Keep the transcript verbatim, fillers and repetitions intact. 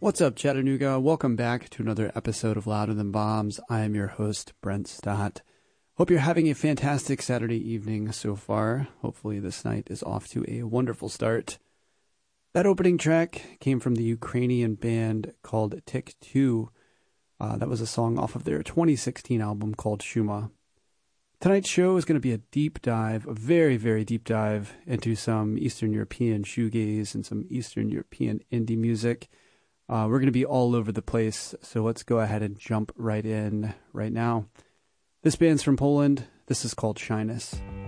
What's up, Chattanooga? Welcome back to another episode of Louder Than Bombs. I am your host, Brent Stott. Hope you're having a fantastic Saturday evening so far. Hopefully this night is off to a wonderful start. That opening track came from the Ukrainian band called Tick two. Uh, that was a song off of their twenty sixteen album called Shuma. Tonight's show is going to be a deep dive, a very, very deep dive into some Eastern European shoegaze and some Eastern European indie music. Uh, we're going to be all over the place, so let's go ahead and jump right in right now. This band's from Poland. This is called Shyness.